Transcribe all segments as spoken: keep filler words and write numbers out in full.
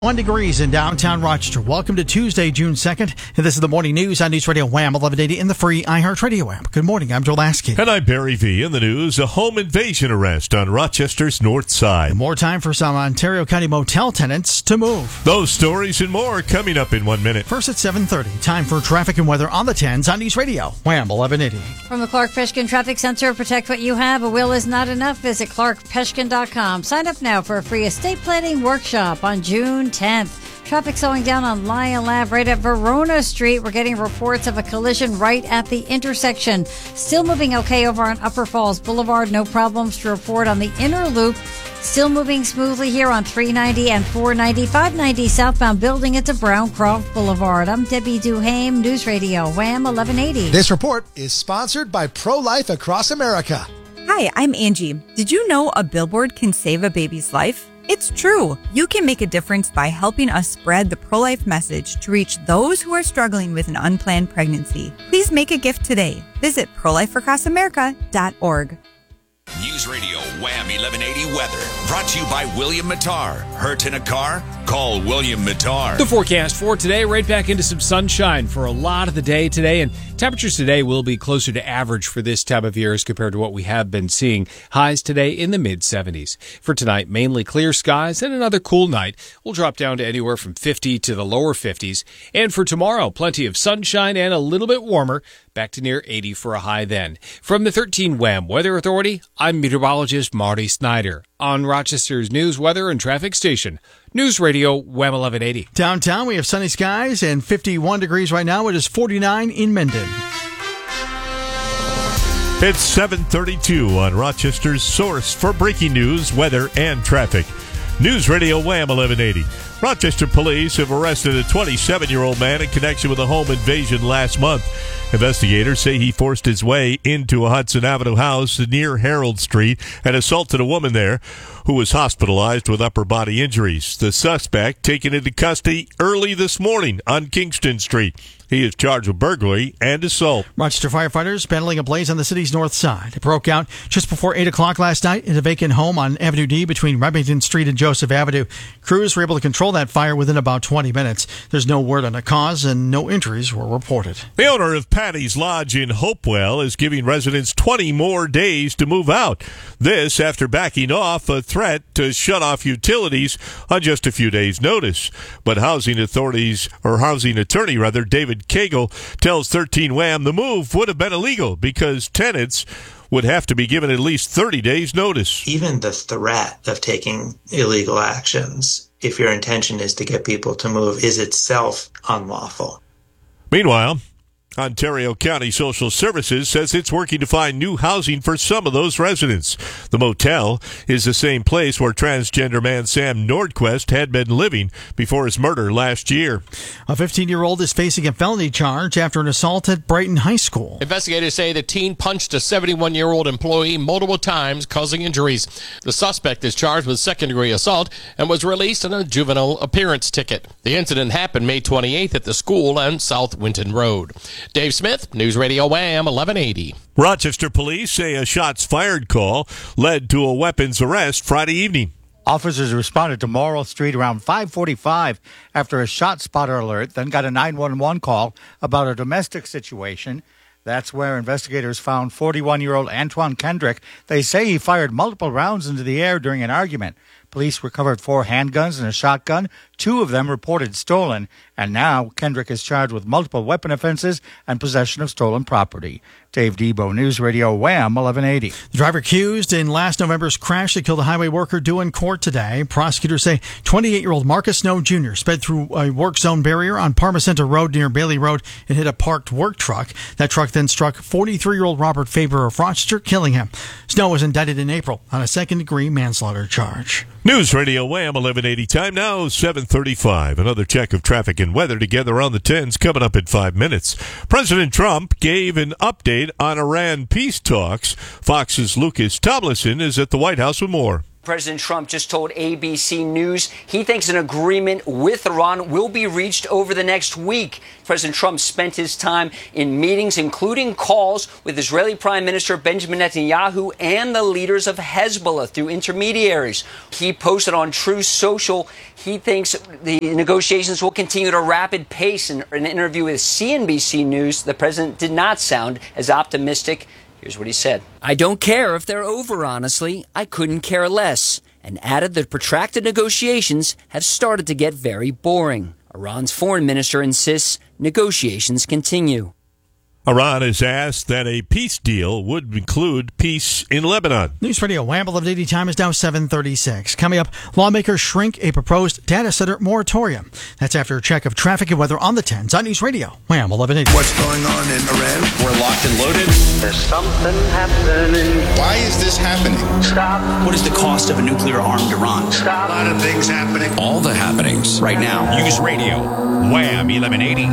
One degrees in downtown Rochester. Welcome to Tuesday, June second. And this is the morning news on News Radio Wham eleven eighty in the free iHeartRadio app. Good morning. I'm Joel Lasky. And I'm Barry V. In the news, a home invasion arrest on Rochester's north side. More time for some Ontario County motel tenants to move. Those stories and more coming up in one minute. First at seven thirty. Time for traffic and weather on the tens on News Radio Wham eleven eighty. From the Clark Peshkin Traffic Center, protect what you have. A will is not enough. Visit clark peshkin dot com. Sign up now for a free estate planning workshop on June tenth. Traffic slowing down on Lion Lab right at Verona Street. We're getting reports of a collision right at the intersection. Still moving okay over on Upper Falls Boulevard. No problems to report on the inner loop. Still moving smoothly here on three ninety and four ninety. five ninety southbound building into Browncroft Boulevard. I'm Debbie Duhame, News Radio Wham eleven eighty. This report is sponsored by Pro-Life Across America. Hi, I'm Angie. Did you know a billboard can save a baby's life? It's true. You can make a difference by helping us spread the pro-life message to reach those who are struggling with an unplanned pregnancy. Please make a gift today. Visit pro life across america dot org. News Radio Wham eleven eighty weather brought to you by William Mattar. Hurt in a car? Call William Mattar. The forecast for today, right back into some sunshine for a lot of the day today, and temperatures today will be closer to average for this time of year as compared to what we have been seeing. Highs today in the mid seventies. For tonight, mainly clear skies and another cool night. We'll drop down to anywhere from fifty to the lower fifties. And for tomorrow, plenty of sunshine and a little bit warmer. Back to near eighty for a high then. From the thirteen Wham Weather Authority, I'm meteorologist Marty Snyder on Rochester's news, weather, and traffic station. News Radio Wham eleven eighty. Downtown, we have sunny skies and fifty-one degrees right now. It is forty-nine in Mendon. It's seven thirty-two on Rochester's source for breaking news, weather, and traffic. News Radio Wham eleven eighty. Rochester police have arrested a twenty-seven-year-old man in connection with a home invasion last month. Investigators say he forced his way into a Hudson Avenue house near Harold Street and assaulted a woman there who was hospitalized with upper body injuries. The suspect taken into custody early this morning on Kingston Street. He is charged with burglary and assault. Rochester firefighters battling a blaze on the city's north side. It broke out just before eight o'clock last night in a vacant home on Avenue D between Remington Street and Joseph Avenue. Crews were able to control that fire within about twenty minutes. There's no word on a cause and no injuries were reported. The owner of Patty's Lodge in Hopewell is giving residents twenty more days to move out. This after backing off a threat to shut off utilities on just a few days' notice. But housing authorities, or housing attorney rather, David Cagle tells thirteen Wham the move would have been illegal because tenants would have to be given at least thirty days' notice. Even the threat of taking illegal actions, if your intention is to get people to move, is itself unlawful. Meanwhile, Ontario County Social Services says it's working to find new housing for some of those residents. The motel is the same place where transgender man Sam Nordquist had been living before his murder last year. A fifteen-year-old is facing a felony charge after an assault at Brighton High School. Investigators say the teen punched a seventy-one-year-old employee multiple times, causing injuries. The suspect is charged with second-degree assault and was released on a juvenile appearance ticket. The incident happened May twenty-eighth at the school on South Winton Road. Dave Smith, News Radio Wham eleven eighty. Rochester police say a shots fired call led to a weapons arrest Friday evening. Officers responded to Morrill Street around five forty-five after a shot spotter alert, then got a nine one one call about a domestic situation. That's where investigators found forty-one-year-old Antoine Kendrick. They say he fired multiple rounds into the air during an argument. Police recovered four handguns and a shotgun. Two of them reported stolen. And now Kendrick is charged with multiple weapon offenses and possession of stolen property. Dave Debo, News Radio Wham eleven eighty. The driver accused in last November's crash that killed a highway worker due in court today. Prosecutors say twenty-eight-year-old Marcus Snow Junior sped through a work zone barrier on Parma Center Road near Bailey Road and hit a parked work truck. That truck then struck forty-three-year-old Robert Faber of Rochester, killing him. Snow was indicted in April on a second-degree manslaughter charge. News Radio Wham eleven eighty. Time now seven thirty-five. Another check of traffic and weather together on the tens coming up in five minutes. President Trump gave an update on Iran peace talks. Fox's Lucas Tomlinson is at the White House with more. President Trump just told A B C News he thinks an agreement with Iran will be reached over the next week. President Trump spent his time in meetings, including calls with Israeli Prime Minister Benjamin Netanyahu and the leaders of Hezbollah through intermediaries. He posted on Truth Social he thinks the negotiations will continue at a rapid pace. In an interview with C N B C News, the president did not sound as optimistic. Here's what he said. I don't care if they're over, honestly. I couldn't care less. And added that protracted negotiations have started to get very boring. Iran's foreign minister insists negotiations continue. Iran has asked that a peace deal would include peace in Lebanon. News Radio Wham eleven eighty time is now seven thirty-six. Coming up, lawmakers shrink a proposed data center moratorium. That's after a check of traffic and weather on the tens on News Radio Wham eleven eighty. What's going on in Iran? We're locked and loaded. There's something happening. Why is this happening? Stop. What is the cost of a nuclear-armed Iran? Stop. A lot of things happening. All the happenings Right now. News Radio Wham eleven eighty.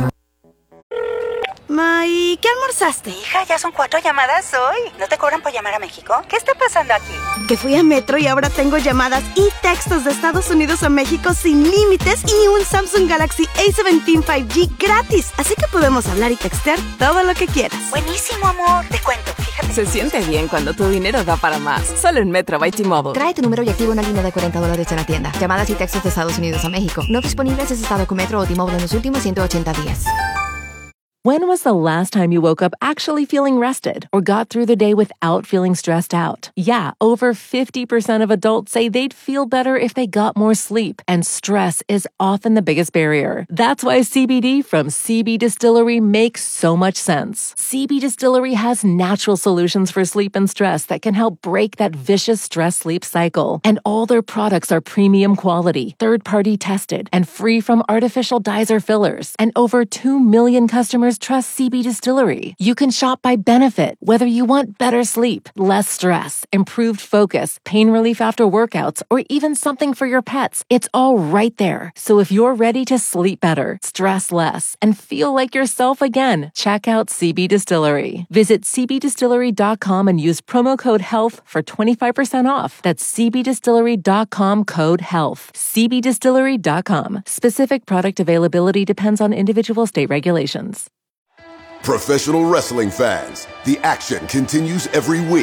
May, ¿qué almorzaste? Hija, ya son cuatro llamadas hoy. ¿No te cobran por llamar a México? ¿Qué está pasando aquí? Que fui a Metro y ahora tengo llamadas y textos de Estados Unidos a México sin límites y un Samsung Galaxy A diecisiete cinco G gratis. Así que podemos hablar y textear todo lo que quieras. Buenísimo, amor. Te cuento, fíjate. Se siente bien cuando tu dinero da para más. Solo en Metro by T-Mobile. Trae tu número y activa una línea de cuarenta dólares en la tienda. Llamadas y textos de Estados Unidos a México. No disponibles en estado con Metro o T-Mobile en los últimos ciento ochenta días. When was the last time you woke up actually feeling rested or got through the day without feeling stressed out? Yeah, over fifty percent of adults say they'd feel better if they got more sleep, and stress is often the biggest barrier. That's why C B D from C B Distillery makes so much sense. C B Distillery has natural solutions for sleep and stress that can help break that vicious stress-sleep cycle. And all their products are premium quality, third-party tested, and free from artificial dyes or fillers. And over two million customers trust C B Distillery. You can shop by benefit, whether you want better sleep, less stress, improved focus, pain relief after workouts, or even something for your pets. It's all right there. So if you're ready to sleep better, stress less, and feel like yourself again, check out C B Distillery. Visit c b distillery dot com and use promo code HEALTH for twenty-five percent off. That's c b distillery dot com code HEALTH. c b distillery dot com. Specific product availability depends on individual state regulations. Professional wrestling fans, the action continues every week.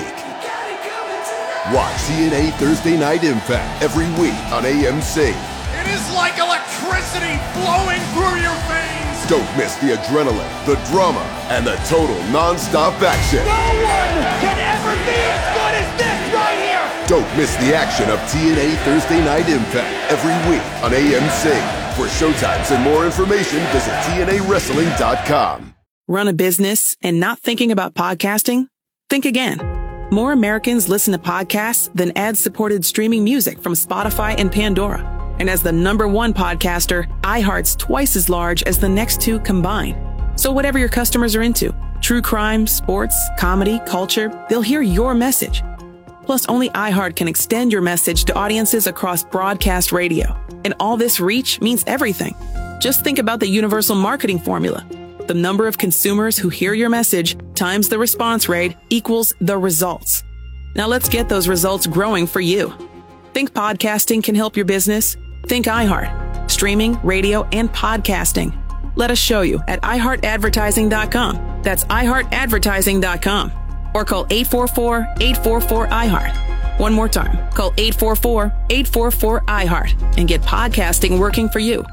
Watch T N A Thursday Night Impact every week on A M C. It is like electricity flowing through your veins. Don't miss the adrenaline, the drama, and the total non-stop action. No one can ever be as good as this right here. Don't miss the action of T N A Thursday Night Impact every week on A M C. For showtimes and more information, visit T N A wrestling dot com. Run a business and not thinking about podcasting? Think again. More Americans listen to podcasts than ad-supported streaming music from Spotify and Pandora. And as the number one podcaster, iHeart's twice as large as the next two combined. So whatever your customers are into, true crime, sports, comedy, culture, they'll hear your message. Plus, only iHeart can extend your message to audiences across broadcast radio. And all this reach means everything. Just think about the universal marketing formula. The number of consumers who hear your message times the response rate equals the results. Now let's get those results growing for you. Think podcasting can help your business? Think iHeart. Streaming, radio, and podcasting. Let us show you at i heart advertising dot com. That's i heart advertising dot com. Or call eight four four, eight four four, I heart. One more time. Call eight four four, eight four four, I heart and get podcasting working for you.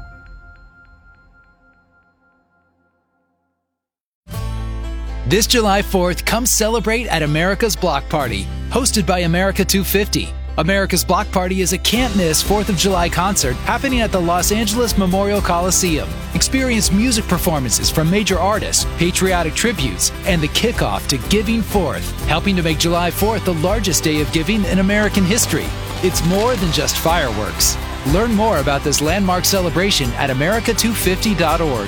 This July fourth, come celebrate at America's Block Party, hosted by America two fifty. America's Block Party is a can't-miss fourth of July concert happening at the Los Angeles Memorial Coliseum. Experience music performances from major artists, patriotic tributes, and the kickoff to Giving Fourth, helping to make July fourth the largest day of giving in American history. It's more than just fireworks. Learn more about this landmark celebration at america two fifty dot org.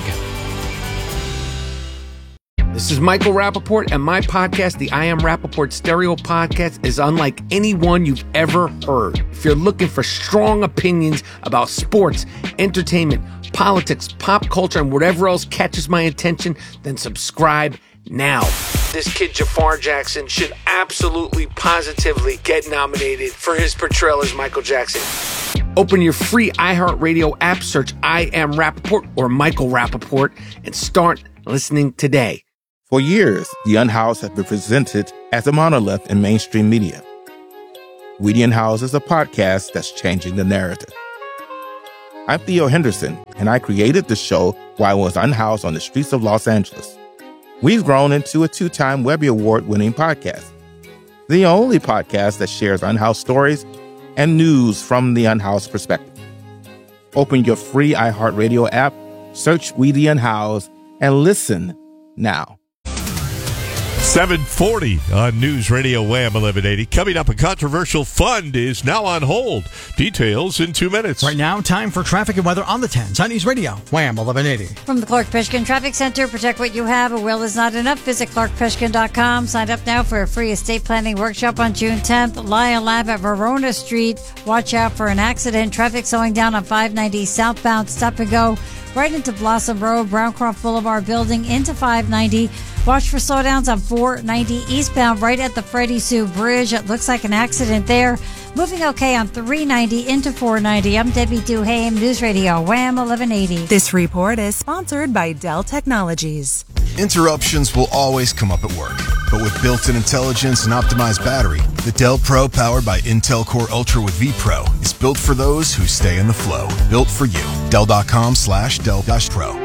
This is Michael Rappaport, and my podcast, the I Am Rappaport Stereo Podcast, is unlike anyone you've ever heard. If you're looking for strong opinions about sports, entertainment, politics, pop culture, and whatever else catches my attention, then subscribe now. This kid Jafar Jackson should absolutely, positively get nominated for his portrayal as Michael Jackson. Open your free iHeartRadio app, search I Am Rappaport or Michael Rappaport, and start listening today. For years, The Unhoused has been presented as a monolith in mainstream media. We the Unhoused is a podcast that's changing the narrative. I'm Theo Henderson, and I created the show while I was unhoused on the streets of Los Angeles. We've grown into a two-time Webby Award-winning podcast, the only podcast that shares unhoused stories and news from the unhoused perspective. Open your free iHeartRadio app, search We the Unhoused, and listen now. seven forty on News Radio Wham eleven eighty. Coming up, a controversial fund is now on hold. Details in two minutes. Right now, time for traffic and weather on the tens on News Radio Wham eleven eighty. From the Clark Pishkin Traffic Center, protect what you have. A will is not enough. Visit clark pishkin dot com. Sign up now for a free estate planning workshop on June tenth. Lion Lab at Verona Street. Watch out for an accident. Traffic slowing down on five ninety southbound. Stop and go right into Blossom Road, Browncroft Boulevard building into five ninety. Watch for slowdowns on four ninety eastbound right at the Freddie Sue Bridge. It looks like an accident there. Moving okay on three ninety into four ninety. I'm Debbie Duhame, News Radio Wham eleven eighty. This report is sponsored by Dell Technologies. Interruptions will always come up at work, but with built-in intelligence and optimized battery, the Dell Pro powered by Intel Core Ultra with vPro is built for those who stay in the flow. Built for you. Dell.com slash Dell dash Pro.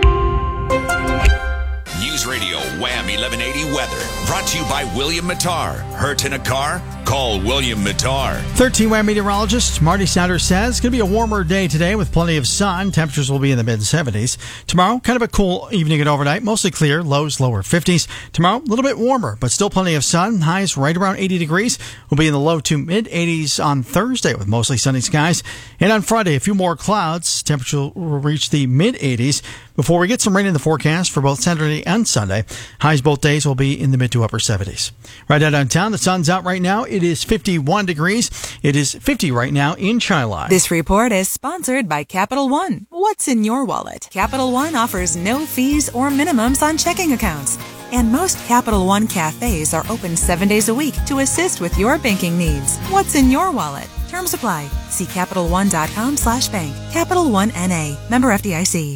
News Radio Wham eleven eighty weather. Brought to you by William Mattar. Hurt in a car? Call William Mattar. thirteen Wham meteorologist Marty Sanders says it's going to be a warmer day today with plenty of sun. Temperatures will be in the mid seventies. Tomorrow, kind of a cool evening and overnight. Mostly clear. Lows lower fifties. Tomorrow, a little bit warmer, but still plenty of sun. Highs right around eighty degrees. We'll be in the low to mid eighties on Thursday with mostly sunny skies. And on Friday, a few more clouds. Temperature will reach the mid eighties before we get some rain in the forecast for both Saturday and Sunday. Highs both days will be in the mid to upper seventies. Right now downtown, the sun's out right now. It is fifty-one degrees. It is fifty right now in Chi-Li. This report is sponsored by Capital One. What's in your wallet? Capital One offers no fees or minimums on checking accounts. And most Capital One cafes are open seven days a week to assist with your banking needs. What's in your wallet? Terms apply. See Capital One dot com slash bank. Capital One N A. Member F D I C.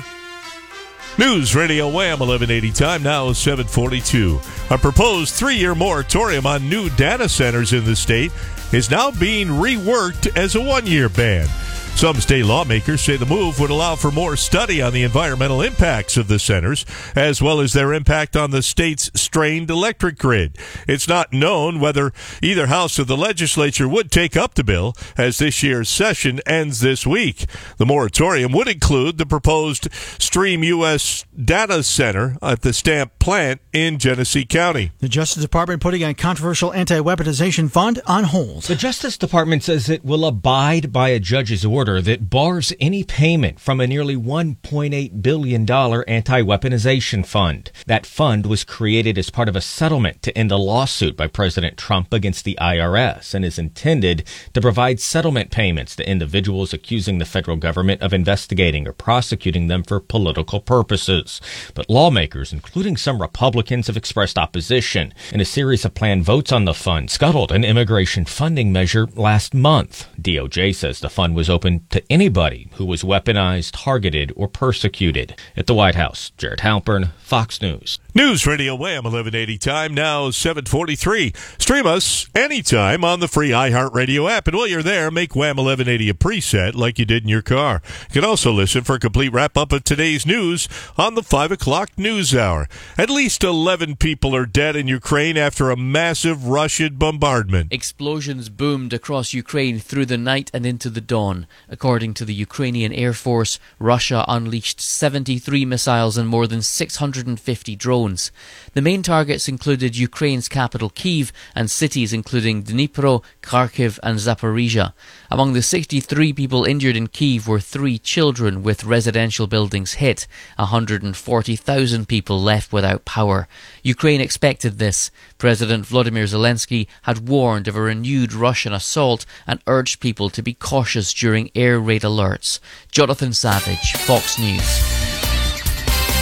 News Radio Wham eleven eighty. Time now is seven forty-two. A proposed three-year moratorium on new data centers in the state is now being reworked as a one-year ban. Some state lawmakers say the move would allow for more study on the environmental impacts of the centers, as well as their impact on the state's strained electric grid. It's not known whether either house of the legislature would take up the bill, as this year's session ends this week. The moratorium would include the proposed Stream U S data center at the Stamp plant in Genesee County. The Justice Department putting a controversial anti-weaponization fund on hold. The Justice Department says it will abide by a judge's order that bars any payment from a nearly one point eight billion dollars anti-weaponization fund. That fund was created as part of a settlement to end a lawsuit by President Trump against the I R S and is intended to provide settlement payments to individuals accusing the federal government of investigating or prosecuting them for political purposes. But lawmakers, including some Republicans, have expressed opposition, and a series of planned votes on the fund scuttled an immigration funding measure last month. D O J says the fund was open to anybody who was weaponized, targeted, or persecuted. At the White House, Jared Halpern, Fox News. News Radio Wham eleven eighty. Time now seven forty-three. Stream us anytime on the free iHeartRadio app. And while you're there, make Wham eleven eighty a preset like you did in your car. You can also listen for a complete wrap-up of today's news on the five o'clock news hour. At least eleven people are dead in Ukraine after a massive Russian bombardment. Explosions boomed across Ukraine through the night and into the dawn. According to the Ukrainian Air Force, Russia unleashed seventy-three missiles and more than six hundred fifty drones. The main targets included Ukraine's capital Kyiv and cities including Dnipro, Kharkiv and Zaporizhia. Among the sixty-three people injured in Kyiv were three children, with residential buildings hit. one hundred forty thousand people left without power. Ukraine expected this. President Volodymyr Zelensky had warned of a renewed Russian assault and urged people to be cautious during air raid alerts. Jonathan Savage, Fox News.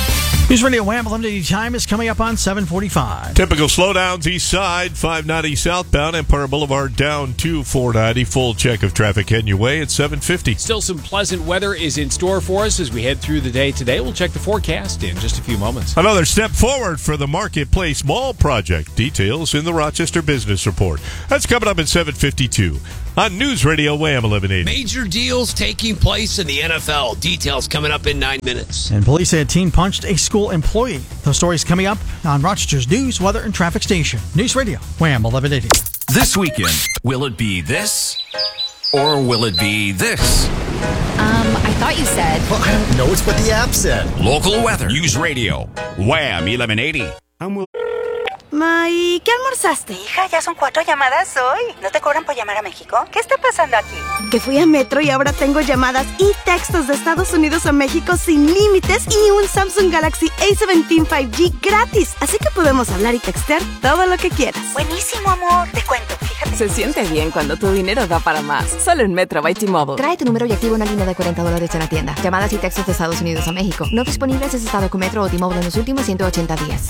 News Radio Wham! eleven eighty time is coming up on seven forty-five. Typical slowdowns east side, five ninety southbound, Empire Boulevard down to four ninety. Full check of traffic heading your way at seven fifty. Still some pleasant weather is in store for us as we head through the day today. We'll check the forecast in just a few moments. Another step forward for the Marketplace Mall project. Details in the Rochester Business Report. That's coming up at seven fifty-two on News Radio Wham! eleven eighty. Major deals taking place in the N F L. Details coming up in nine minutes. And police say a teen punched a school employee. Those stories coming up on Rochester's News, Weather, and Traffic Station. News Radio Wham! eleven eighty. This weekend, will it be this or will it be this? Um, I thought you said. Well, I don't know. It's what the app said. Local weather. News Radio Wham! eleven eighty. I'm Will. Ma, ¿y qué almorzaste? Hija, ya son cuatro llamadas hoy. ¿No te cobran por llamar a México? ¿Qué está pasando aquí? Que fui a Metro y ahora tengo llamadas y textos de Estados Unidos a México sin límites y un Samsung Galaxy A diecisiete cinco G gratis. Así que podemos hablar y textear todo lo que quieras. Buenísimo, amor. Te cuento, fíjate. Se siente bien cuando tu dinero da para más. Solo en Metro by T-Mobile. Trae tu número y activa una línea de cuarenta dólares en la tienda. Llamadas y textos de Estados Unidos a México. No disponibles si has estado con Metro o T-Mobile en los últimos ciento ochenta días.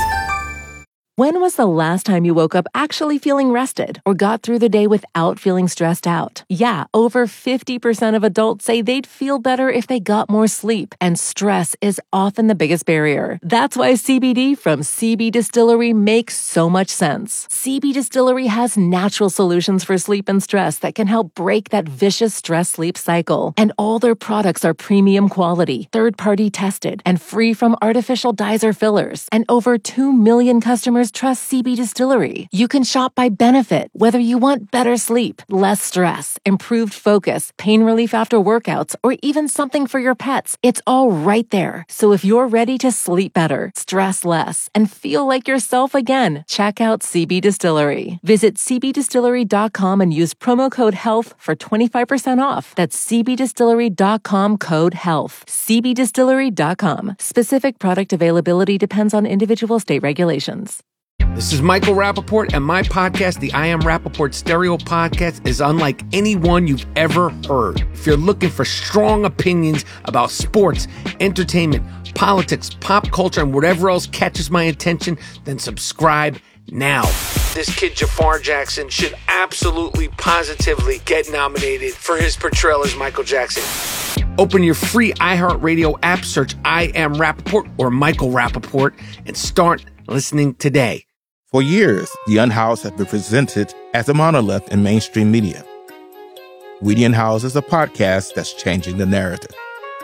When was the last time you woke up actually feeling rested or got through the day without feeling stressed out? Yeah, over fifty percent of adults say they'd feel better if they got more sleep, and stress is often the biggest barrier. That's why C B D from C B Distillery makes so much sense. C B Distillery has natural solutions for sleep and stress that can help break that vicious stress-sleep cycle. And all their products are premium quality, third-party tested, and free from artificial dyes or fillers. And over two million customers trust C B Distillery. You can shop by benefit, whether you want better sleep, less stress, improved focus, pain relief after workouts, or even something for your pets. It's all right there. So if you're ready to sleep better, stress less, and feel like yourself again, check out C B Distillery. Visit c b distillery dot com and use promo code HEALTH for twenty-five percent off. That's c b distillery dot com code HEALTH. c b distillery dot com. Specific product availability depends on individual state regulations. This is Michael Rappaport, and my podcast, the I Am Rappaport Stereo Podcast, is unlike any one you've ever heard. If you're looking for strong opinions about sports, entertainment, politics, pop culture, and whatever else catches my attention, then subscribe now. This kid, Jafar Jackson, should absolutely, positively get nominated for his portrayal as Michael Jackson. Open your free iHeartRadio app, search I Am Rappaport or Michael Rappaport, and start listening today. For years, The Unhoused has been presented as a monolith in mainstream media. We the Unhoused is a podcast that's changing the narrative.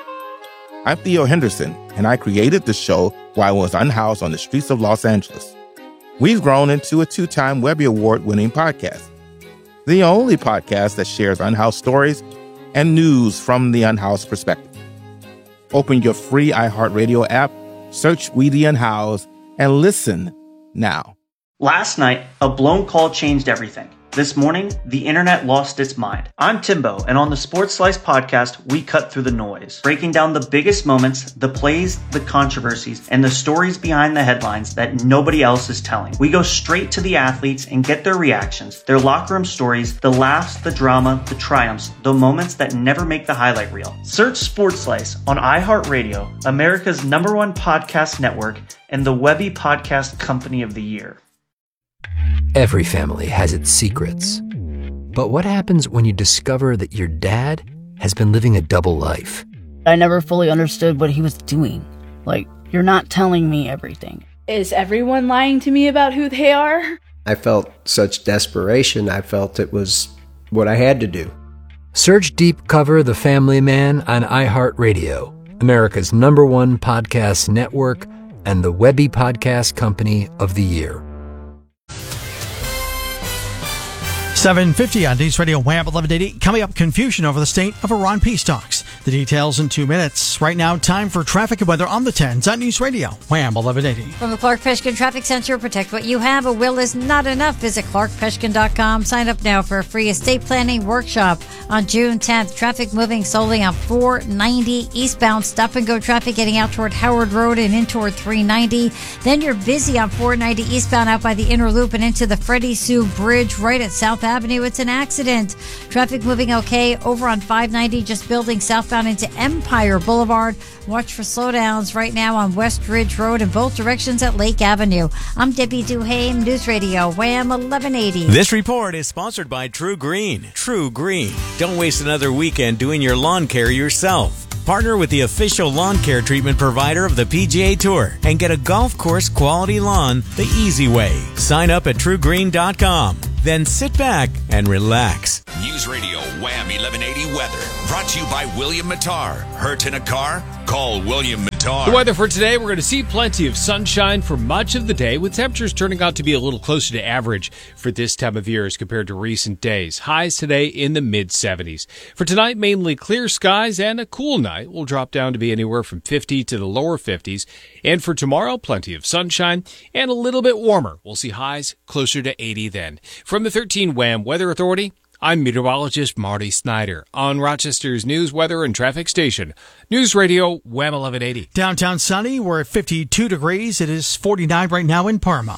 I'm Theo Henderson, and I created the show while I was unhoused on the streets of Los Angeles. We've grown into a two-time Webby Award-winning podcast, the only podcast that shares unhoused stories and news from the unhoused perspective. Open your free iHeartRadio app, search We the Unhoused, and listen now. Last night, a blown call changed everything. This morning, the internet lost its mind. I'm Timbo, and on the Sports Slice podcast, we cut through the noise, breaking down the biggest moments, the plays, the controversies, and the stories behind the headlines that nobody else is telling. We go straight to the athletes and get their reactions, their locker room stories, the laughs, the drama, the triumphs, the moments that never make the highlight reel. Search Sports Slice on iHeartRadio, America's number one podcast network, and the Webby Podcast Company of the Year. Every family has its secrets. But what happens when you discover that your dad has been living a double life? I never fully understood what he was doing. Like, you're not telling me everything. Is everyone lying to me about who they are? I felt such desperation. I felt it was what I had to do. Search Deep Cover The Family Man on iHeartRadio, America's number one podcast network, and the Webby Podcast Company of the Year. seven fifty on News Radio Wham! eleven eighty. Coming up, confusion over the state of Iran peace talks. The details in two minutes. Right now, time for traffic and weather on the tens on News Radio Wham! eleven eighty. From the Clark Peshkin Traffic Center, protect what you have. A will is not enough. Visit clark peshkin dot com. Sign up now for a free estate planning workshop on June tenth. Traffic moving solely on four ninety eastbound. Stop and go traffic getting out toward Howard Road and in toward three ninety. Then you're busy on four ninety eastbound out by the inner loop and into the Freddie Sue Bridge right at South Avenue. It's an accident. Traffic moving okay over on five ninety, just building south westbound into Empire Boulevard. Watch for slowdowns right now on West Ridge Road in both directions at Lake Avenue. I'm Debbie Duhame, News Radio, Wham eleven eighty. This report is sponsored by True Green. True Green. Don't waste another weekend doing your lawn care yourself. Partner with the official lawn care treatment provider of the P G A Tour and get a golf course quality lawn the easy way. Sign up at true green dot com. Then sit back and relax. News Radio Wham eleven eighty weather. Brought to you by William Mattar. Hurt in a car? Call William Mattar. The weather for today, we're going to see plenty of sunshine for much of the day, with temperatures turning out to be a little closer to average for this time of year as compared to recent days. Highs today in the mid seventies. For tonight, mainly clear skies and a cool night. Will drop down to be anywhere from fifty to the lower fifties. And for tomorrow, plenty of sunshine and a little bit warmer. We'll see highs closer to eighty then. From the thirteen Wham Weather Authority, I'm meteorologist Marty Snyder on Rochester's news, weather, and traffic station. News Radio Wham eleven eighty. Downtown sunny. We're at fifty-two degrees. It is forty-nine right now in Parma.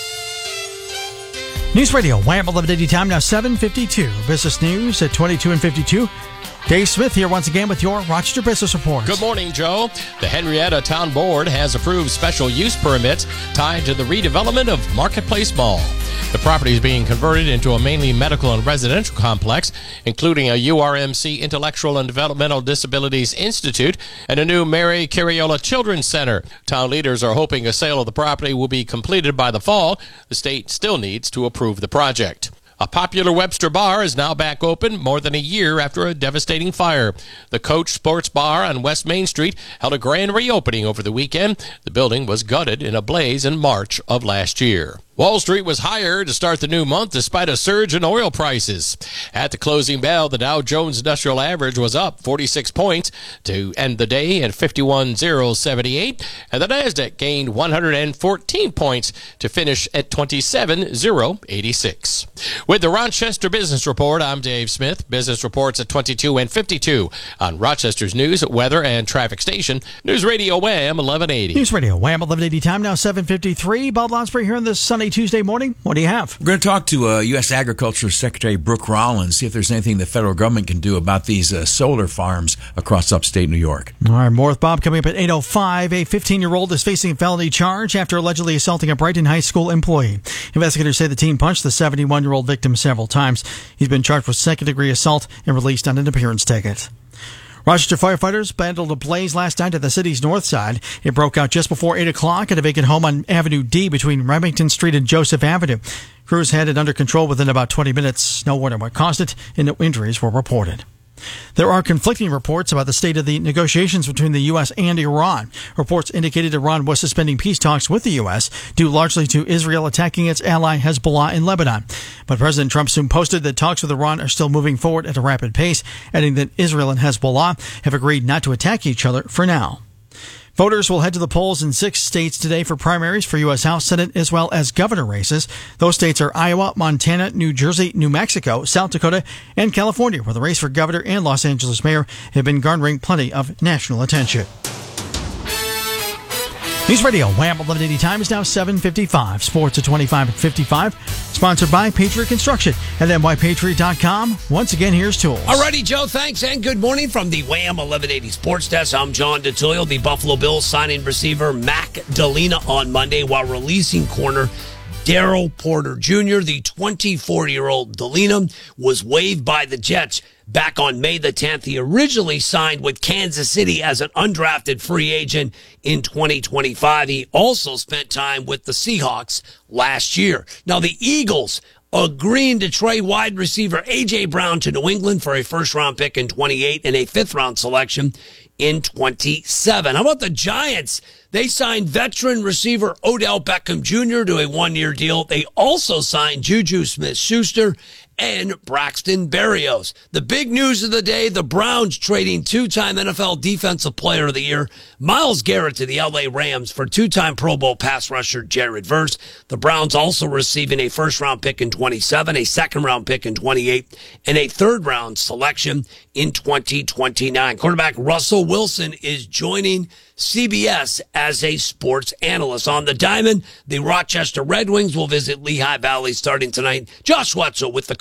News Radio Wham eleven eighty time now seven fifty-two. Business news at twenty-two and fifty-two. Dave Smith here once again with your Rochester Business Report. Good morning, Joe. The Henrietta Town Board has approved special use permits tied to the redevelopment of Marketplace Mall. The property is being converted into a mainly medical and residential complex, including a U R M C Intellectual and Developmental Disabilities Institute and a new Mary Cariola Children's Center. Town leaders are hoping a sale of the property will be completed by the fall. The state still needs to approve the project. A popular Webster bar is now back open more than a year after a devastating fire. The Coach Sports Bar on West Main Street held a grand reopening over the weekend. The building was gutted in a blaze in March of last year. Wall Street was higher to start the new month despite a surge in oil prices. At the closing bell, the Dow Jones Industrial Average was up forty-six points to end the day at fifty-one thousand seventy-eight, and the Nasdaq gained one hundred fourteen points to finish at twenty-seven thousand eighty-six. With the Rochester Business Report, I'm Dave Smith. Business reports at twenty-two and fifty-two on Rochester's news, weather, and traffic station, News Radio Wham eleven eighty. News Radio Wham eleven eighty time now seven fifty-three. Bob Lonsbury here on this sunny Tuesday morning. What do you have? We're going to talk to uh, U S Agriculture Secretary Brooke Rollins, see if there's anything the federal government can do about these uh, solar farms across upstate New York. All right, more with Bob coming up at eight oh five. A fifteen-year-old is facing a felony charge after allegedly assaulting a Brighton High School employee. Investigators say the teen punched the seventy-one-year-old victim several times. He's been charged with second-degree assault and released on an appearance ticket. Rochester firefighters battled a blaze last night at the city's north side. It broke out just before eight o'clock at a vacant home on Avenue D between Remington Street and Joseph Avenue. Crews had it under control within about twenty minutes. No word on what caused it, and no injuries were reported. There are conflicting reports about the state of the negotiations between the U S and Iran. Reports indicated Iran was suspending peace talks with the U S due largely to Israel attacking its ally Hezbollah in Lebanon. But President Trump soon posted that talks with Iran are still moving forward at a rapid pace, adding that Israel and Hezbollah have agreed not to attack each other for now. Voters will head to the polls in six states today for primaries for U S House, Senate, as well as governor races. Those states are Iowa, Montana, New Jersey, New Mexico, South Dakota, and California, where the race for governor and Los Angeles mayor have been garnering plenty of national attention. News Radio Wham eleven eighty time is now seven fifty-five. Sports at twenty-five and fifty-five. Sponsored by Patriot Construction at N Y Patriot dot com. Once again, here's Tools. Alrighty, Joe, thanks, and good morning from the Wham eleven eighty Sports Desk. I'm John DeTullio. The Buffalo Bills signing receiver Mac Delina on Monday while releasing corner Daryl Porter Junior The twenty-four-year-old Delina was waived by the Jets back on May the tenth. He originally signed with Kansas City as an undrafted free agent in twenty twenty-five. He also spent time with the Seahawks last year. Now, the Eagles agreeing to trade wide receiver A J. Brown to New England for a first-round pick in twenty-eight and a fifth-round selection in twenty-seven. How about the Giants? They signed veteran receiver Odell Beckham Junior to a one-year deal. They also signed Juju Smith-Schuster and Braxton Berrios. The big news of the day, the Browns trading two-time N F L Defensive Player of the Year Myles Garrett to the L A Rams for two-time Pro Bowl pass rusher Jared Verse. The Browns also receiving a first-round pick in twenty-seven, a second-round pick in twenty-eight, and a third-round selection in twenty twenty-nine. Quarterback Russell Wilson is joining C B S as a sports analyst. On the diamond, the Rochester Red Wings will visit Lehigh Valley starting tonight. Josh Wetzel with the call.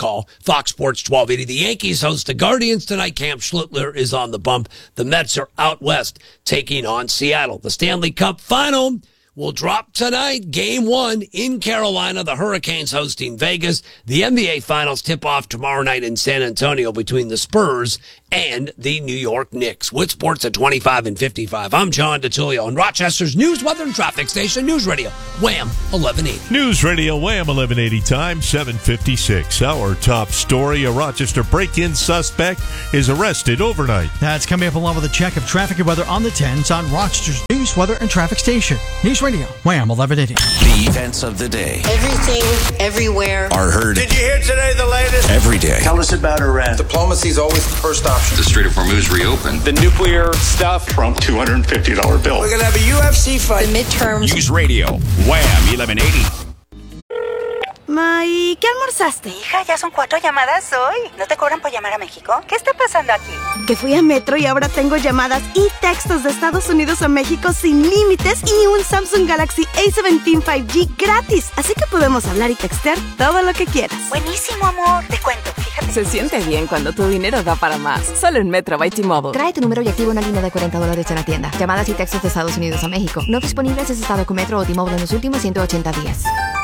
call. Fox Sports twelve eighty. The Yankees host the Guardians tonight. Cam Schlittler is on the bump. The Mets are out west taking on Seattle. The Stanley Cup final will drop tonight. Game one in Carolina. The Hurricanes hosting Vegas. The N B A Finals tip off tomorrow night in San Antonio between the Spurs and the New York Knicks. With sports at twenty-five and fifty-five. I'm John DeTullio on Rochester's News, Weather, and Traffic Station. News Radio, Wham eleven eighty. News Radio, Wham eleven eighty time, seven fifty-six. Our top story, a Rochester break-in suspect is arrested overnight. That's coming up along with a check of traffic and weather on the tens on Rochester's News, Weather, and Traffic Station. News Radio, Wham eleven eighty. The events of the day. Everything, everywhere. Are heard. Did you hear today the latest? Every day. Tell us about Iran. Diplomacy is always the first option. The Strait of Hormuz reopened. The nuclear stuff. Trump two hundred fifty dollars bill. We're going to have a U F C fight. The midterms. News Radio, Wham eleven eighty. Ma, ¿y qué almorzaste? Hija, ya son cuatro llamadas hoy. ¿No te cobran por llamar a México? ¿Qué está pasando aquí? Que fui a Metro y ahora tengo llamadas y textos de Estados Unidos a México sin límites y un Samsung Galaxy A diecisiete cinco G gratis. Así que podemos hablar y textear todo lo que quieras. Buenísimo, amor. Te cuento, fíjate. Se siente bien cuando tu dinero da para más. Solo en Metro by T-Mobile. Trae tu número y activa una línea de cuarenta dólares en la tienda. Llamadas y textos de Estados Unidos a México. No disponibles en estado con Metro o T-Mobile en los últimos ciento ochenta días.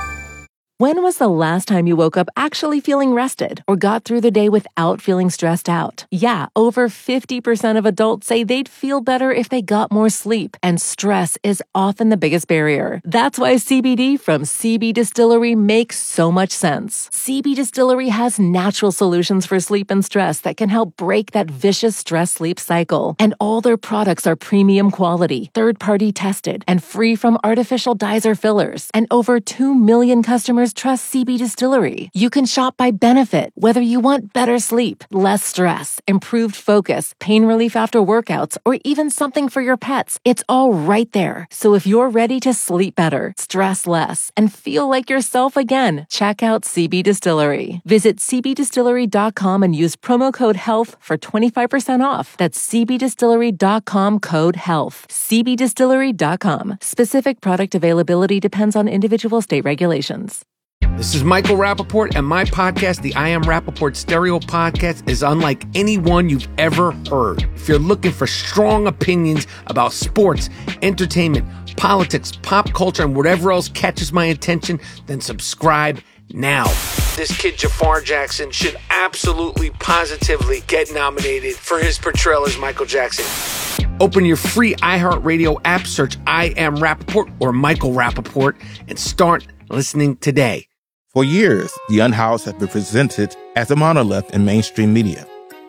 When was the last time you woke up actually feeling rested or got through the day without feeling stressed out? Yeah, over fifty percent of adults say they'd feel better if they got more sleep, and stress is often the biggest barrier. That's why C B D from C B Distillery makes so much sense. C B Distillery has natural solutions for sleep and stress that can help break that vicious stress-sleep cycle. And all their products are premium quality, third-party tested, and free from artificial dyes or fillers. And over two million customers trust C B Distillery. You can shop by benefit, whether you want better sleep, less stress, improved focus, pain relief after workouts, or even something for your pets. It's all right there. So if you're ready to sleep better, stress less, and feel like yourself again, check out C B Distillery. Visit c b distillery dot com and use promo code HEALTH for twenty-five percent off. That's c b distillery dot com code HEALTH. c b distillery dot com. Specific product availability depends on individual state regulations. This is Michael Rappaport, and my podcast, the I Am Rappaport Stereo Podcast, is unlike any one you've ever heard. If you're looking for strong opinions about sports, entertainment, politics, pop culture, and whatever else catches my attention, then subscribe now. This kid, Jafar Jackson, should absolutely, positively get nominated for his portrayal as Michael Jackson. Open your free iHeartRadio app, search I Am Rappaport or Michael Rappaport, and start listening today. For years, the Unhoused have been presented as a monolith in mainstream media.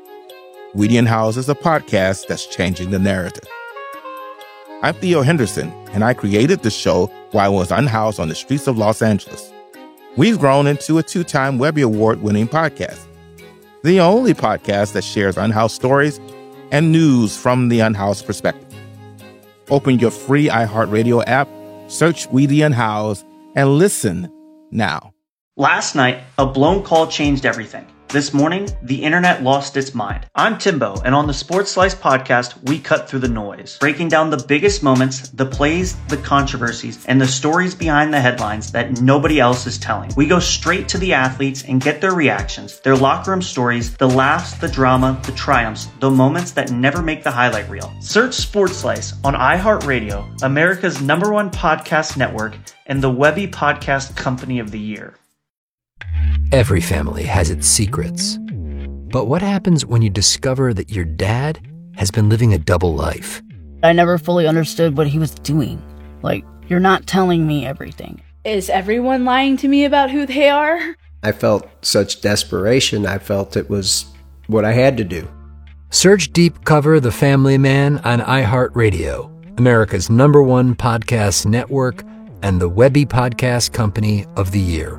We the Unhoused is a podcast that's changing the narrative. I'm Theo Henderson, and I created the show while I was unhoused on the streets of Los Angeles. We've grown into a two-time Webby Award-winning podcast, the only podcast that shares unhoused stories and news from the unhoused perspective. Open your free iHeartRadio app, search We the Unhoused, and listen now. Last night, a blown call changed everything. This morning, the internet lost its mind. I'm Timbo, and on the Sports Slice podcast, we cut through the noise, breaking down the biggest moments, the plays, the controversies, and the stories behind the headlines that nobody else is telling. We go straight to the athletes and get their reactions, their locker room stories, the laughs, the drama, the triumphs, the moments that never make the highlight reel. Search Sports Slice on iHeartRadio, America's number one podcast network, and the Webby Podcast Company of the Year. Every family has its secrets. But what happens when you discover that your dad has been living a double life? I never fully understood what he was doing. Like, you're not telling me everything. Is everyone lying to me about who they are? I felt such desperation, I felt it was what I had to do. Search Deep Cover The Family Man on iHeartRadio, America's number one podcast network, and the Webby Podcast Company of the Year.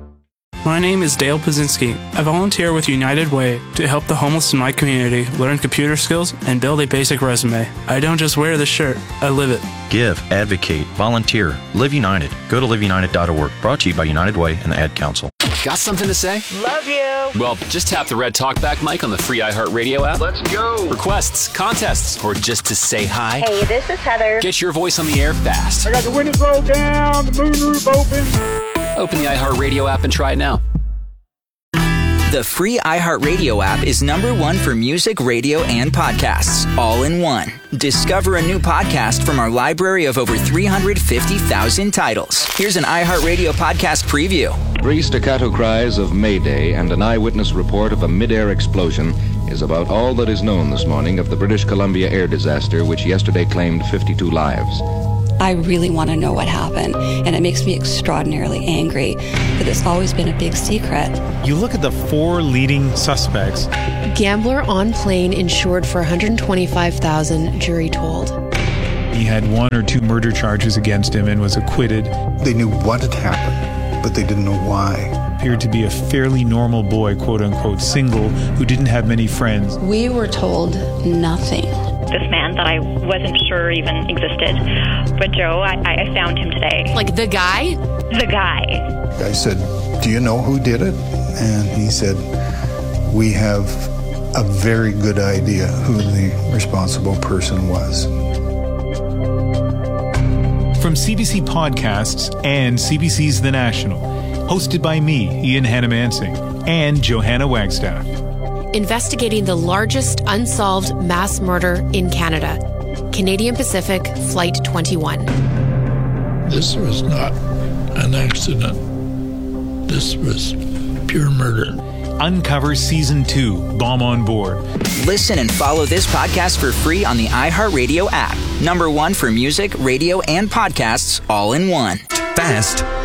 My name is Dale Pazinski. I volunteer with United Way to help the homeless in my community learn computer skills and build a basic resume. I don't just wear the shirt, I live it. Give, advocate, volunteer, Live United. Go to live united dot org. Brought to you by United Way and the Ad Council. Got something to say? Love you. Well, just tap the red talkback mic on the free iHeartRadio app. Let's go. Requests, contests, or just to say hi. Hey, this is Heather. Get your voice on the air fast. I got the windows rolled down, the moon roof open. Open the iHeartRadio app and try it now. The free iHeartRadio app is number one for music, radio, and podcasts, all in one. Discover a new podcast from our library of over three hundred fifty thousand titles. Here's an iHeartRadio podcast preview. Three staccato cries of Mayday and an eyewitness report of a mid-air explosion is about all that is known this morning of the British Columbia air disaster, which yesterday claimed fifty-two lives. I really want to know what happened, and it makes me extraordinarily angry that it's always been a big secret. You look at the four leading suspects. Gambler on plane insured for one hundred twenty-five thousand dollars, jury told. He had one or two murder charges against him and was acquitted. They knew what had happened, but they didn't know why. Appeared to be a fairly normal boy, quote-unquote, single, who didn't have many friends. We were told nothing. This man that I wasn't sure even existed. But Joe, I, I found him today. Like the guy? The guy. I said, do you know who did it? And he said, we have a very good idea who the responsible person was. From C B C Podcasts and C B C's The National, hosted by me, Ian Hannamansing, and Johanna Wagstaff. Investigating the largest unsolved mass murder in Canada. Canadian Pacific Flight twenty-one. This was not an accident. This was pure murder. Uncover Season two, Bomb on Board. Listen and follow this podcast for free on the iHeartRadio app. Number one for music, radio, and podcasts, all in one. Fast,